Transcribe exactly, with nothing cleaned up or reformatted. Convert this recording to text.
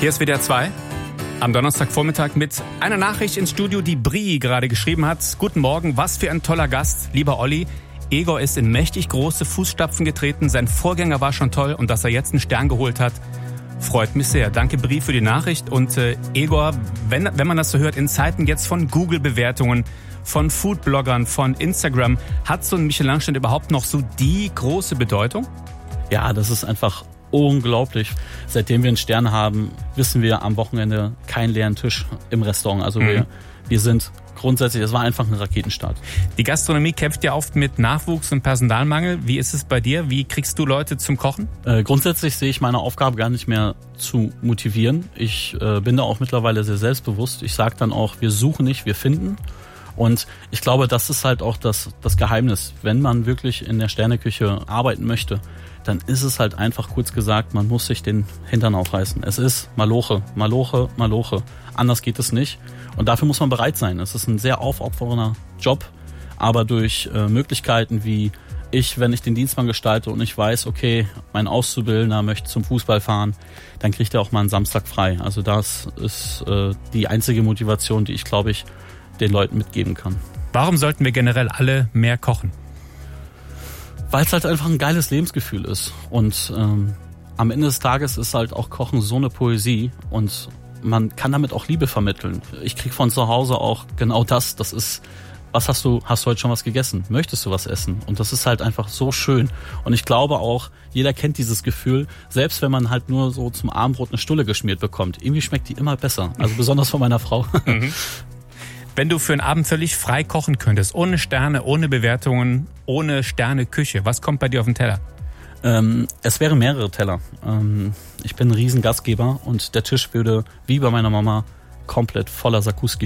Hier ist W D R zwei. Am Donnerstagvormittag mit einer Nachricht ins Studio, die Brie gerade geschrieben hat. Guten Morgen, was für ein toller Gast, lieber Olli. Egor ist in mächtig große Fußstapfen getreten. Sein Vorgänger war schon toll und dass er jetzt einen Stern geholt hat, freut mich sehr. Danke, Brie, für die Nachricht. Und äh, Egor, wenn, wenn man das so hört, in Zeiten jetzt von Google-Bewertungen, von Foodbloggern, von Instagram, hat so ein Michelin-Stern überhaupt noch so die große Bedeutung? Ja, das ist einfach unglaublich. Seitdem wir einen Stern haben, wissen wir am Wochenende keinen leeren Tisch im Restaurant. Also mhm. wir, wir sind grundsätzlich, es war einfach ein Raketenstart. Die Gastronomie kämpft ja oft mit Nachwuchs und Personalmangel. Wie ist es bei dir? Wie kriegst du Leute zum Kochen? Äh, grundsätzlich sehe ich meine Aufgabe gar nicht mehr zu motivieren. Ich äh, bin da auch mittlerweile sehr selbstbewusst. Ich sage dann auch, wir suchen nicht, wir finden. Und ich glaube, das ist halt auch das, das Geheimnis. Wenn man wirklich in der Sterneküche arbeiten möchte, dann ist es halt einfach, kurz gesagt, man muss sich den Hintern aufreißen. Es ist Maloche, Maloche, Maloche. Anders geht es nicht. Und dafür muss man bereit sein. Es ist ein sehr aufopfernder Job, aber durch äh, Möglichkeiten wie ich, wenn ich den Dienstplan gestalte und ich weiß, okay, mein Auszubildender möchte zum Fußball fahren, dann kriegt er auch mal einen Samstag frei. Also das ist äh, die einzige Motivation, die ich, glaube ich, den Leuten mitgeben kann. Warum sollten wir generell alle mehr kochen? Weil es halt einfach ein geiles Lebensgefühl ist. Und ähm, am Ende des Tages ist halt auch Kochen so eine Poesie und man kann damit auch Liebe vermitteln. Ich krieg von zu Hause auch genau das. Das ist, was hast du, hast du heute schon was gegessen? Möchtest du was essen? Und das ist halt einfach so schön. Und ich glaube auch, jeder kennt dieses Gefühl, selbst wenn man halt nur so zum Abendbrot eine Stulle geschmiert bekommt. Irgendwie schmeckt die immer besser. Also besonders von meiner Frau. Mhm. Wenn du für einen Abend völlig frei kochen könntest, ohne Sterne, ohne Bewertungen, ohne Sterne-Küche, was kommt bei dir auf den Teller? Ähm, es wären mehrere Teller. Ähm, ich bin ein riesen Gastgeber und der Tisch würde, wie bei meiner Mama, komplett voller Sakuski